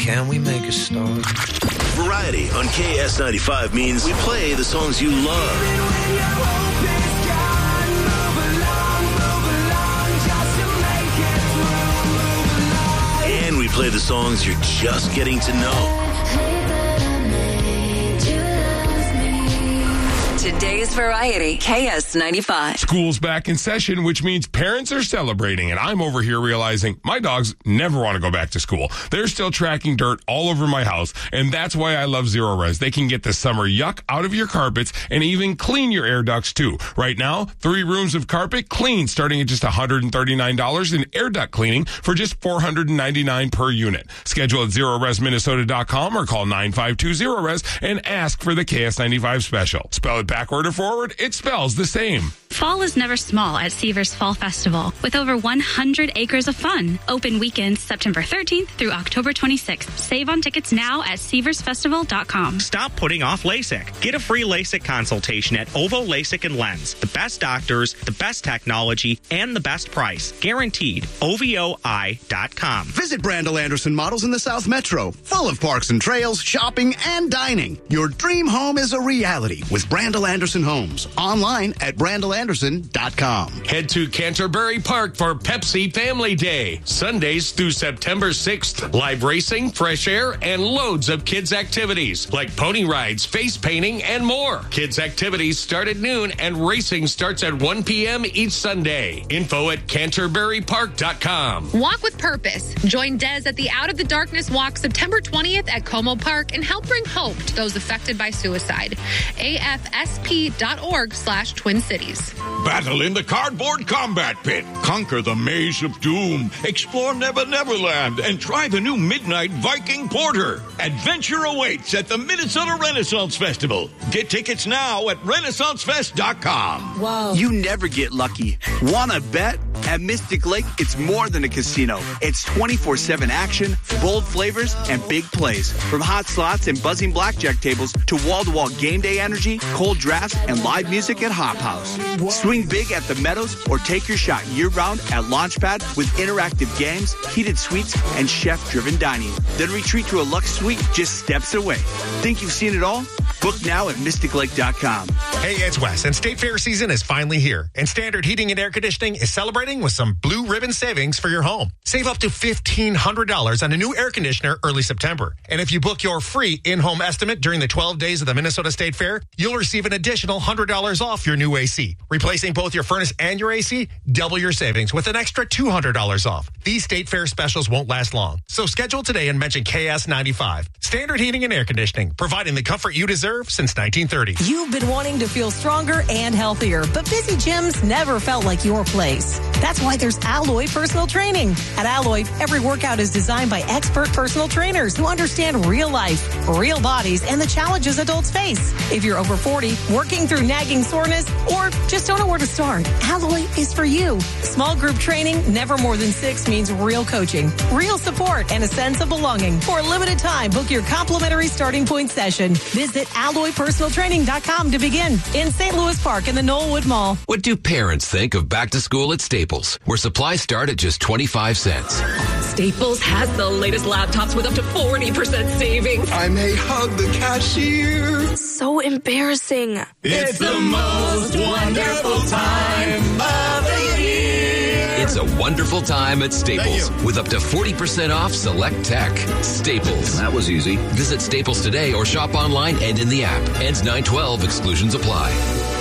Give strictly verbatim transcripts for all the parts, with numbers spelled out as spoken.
Can we make a start? Variety on K S ninety-five means we play the songs you love. And we play the songs you're just getting to know. Today's Variety, K S ninety-five. School's back in session, which means parents are celebrating, and I'm over here realizing my dogs never want to go back to school. They're still tracking dirt all over my house, and that's why I love Zero Res. They can get the summer yuck out of your carpets and even clean your air ducts too. Right now, three rooms of carpet clean starting at just one hundred thirty-nine dollars and air duct cleaning for just four hundred ninety-nine dollars per unit. Schedule at zero res minnesota dot com or call nine five two zero res and ask for the K S ninety-five special. Spell it backward or forward, it spells the same. Fall is never small at Seavers Fall Festival with over one hundred acres of fun. Open weekends September thirteenth through October twenty-sixth. Save on tickets now at seavers festival dot com. Stop putting off LASIK. Get a free LASIK consultation at Ovo LASIK and Lens. The best doctors, the best technology, and the best price. Guaranteed. O V O I dot com. Visit Brandel Anderson Models in the South Metro. Full of parks and trails, shopping, and dining. Your dream home is a reality with Brandel Anderson Homes. Online at brandel anderson dot com. Head to Canterbury Park for Pepsi Family Day. Sundays through September sixth. Live racing, fresh air, and loads of kids' activities like pony rides, face painting, and more. Kids' activities start at noon and racing starts at one p.m. each Sunday. Info at canterbury park dot com. Walk with purpose. Join Des at the Out of the Darkness Walk September twentieth at Como Park and help bring hope to those affected by suicide. A F S P dot org slash Twin Cities. Battle in the cardboard combat pit. Conquer the maze of doom. Explore Never Neverland and try the new Midnight Viking Porter. Adventure awaits at the Minnesota Renaissance Festival. Get tickets now at renaissance fest dot com. Whoa. You never get lucky. Wanna bet? At Mystic Lake, it's more than a casino. It's twenty-four seven action, bold flavors, and big plays. From hot slots and buzzing blackjack tables to wall-to-wall game day energy, cold drafts, and live music at Hop House. Swing big at the Meadows or take your shot year-round at Launchpad with interactive games, heated suites, and chef-driven dining. Then retreat to a luxe suite just steps away. Think you've seen it all? Book now at mystic lake dot com. Hey, it's Wes, and State Fair season is finally here. And Standard Heating and Air Conditioning is celebrating with some blue ribbon savings for your home. Save up to fifteen hundred dollars on a new air conditioner early September. And if you book your free in-home estimate during the twelve days of the Minnesota State Fair, you'll receive an additional one hundred dollars off your new A C. Replacing both your furnace and your A C, double your savings with an extra two hundred dollars off. These State Fair specials won't last long. So schedule today and mention K S ninety-five. Standard Heating and Air Conditioning, providing the comfort you deserve since nineteen thirty. You've been wanting to feel stronger and healthier, but busy gyms never felt like your place. That's why there's Alloy Personal Training. At Alloy, every workout is designed by expert personal trainers who understand real life, real bodies, and the challenges adults face. If you're over forty, working through nagging soreness, or just don't know where to start, Alloy is for you. Small group training, never more than six, means real coaching, real support, and a sense of belonging. For a limited time, book your complimentary starting point session. Visit alloy personal training dot com to begin in Saint Louis Park in the Knollwood Mall. What do parents think of back to school at Staples, where supplies start at just twenty-five cents? Staples has the latest laptops with up to forty percent savings. I may hug the cashier. So embarrassing. It's the most wonderful time of the year. It's a wonderful time at Staples with up to forty percent off select tech. Staples. That was easy. Visit Staples today or shop online and in the app. Ends nine twelve. Exclusions apply.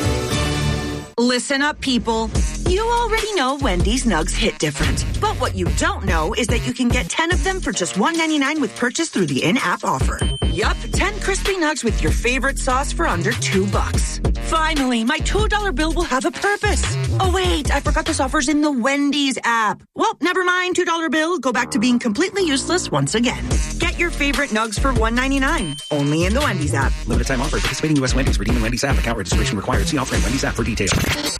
Listen up, people. You already know Wendy's Nugs hit different. But what you don't know is that you can get ten of them for just one ninety-nine with purchase through the in-app offer. Yup, ten crispy nugs with your favorite sauce for under two bucks. Finally, my two dollar bill will have a purpose. Oh, wait, I forgot this offer's in the Wendy's app. Well, never mind, two dollar bill. Go back to being completely useless once again. Get your favorite nugs for one ninety-nine. Only in the Wendy's app. Limited time offer. Participating U S Wendy's. Redeem in Wendy's app. Account registration required. See offer in Wendy's app for details.